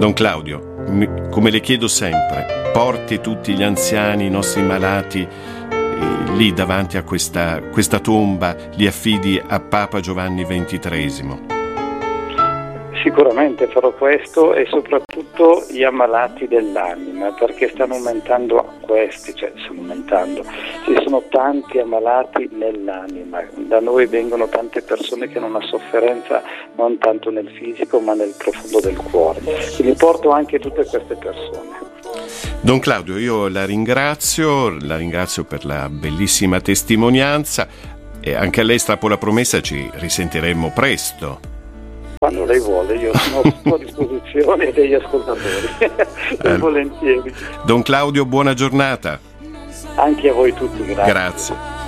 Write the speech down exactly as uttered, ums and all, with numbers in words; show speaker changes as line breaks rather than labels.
Don Claudio, mi, come le chiedo sempre, porti tutti gli anziani, i nostri malati, eh, lì davanti a questa, questa tomba, li affidi a Papa Giovanni ventitreesimo.
Sicuramente farò questo, e soprattutto gli ammalati dell'anima, perché stanno aumentando questi, cioè stanno aumentando, ci sono tanti ammalati nell'anima, da noi vengono tante persone che hanno una sofferenza non tanto nel fisico ma nel profondo del cuore, quindi porto anche tutte queste persone.
Don Claudio, io la ringrazio, la ringrazio per la bellissima testimonianza, e anche a lei strappo la promessa, ci risentiremo presto.
Quando lei vuole, io sono a sua disposizione degli ascoltatori, eh, volentieri.
Don Claudio, buona giornata.
Anche a voi tutti, grazie.
Grazie.